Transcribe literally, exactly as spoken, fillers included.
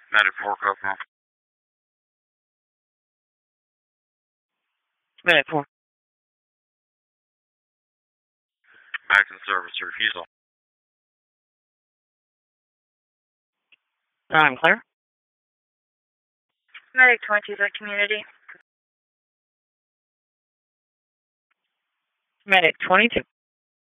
Medic four, Coconut. Medic four. Active service refusal. I'm clear. Medic twenty, the community. Medic twenty-two.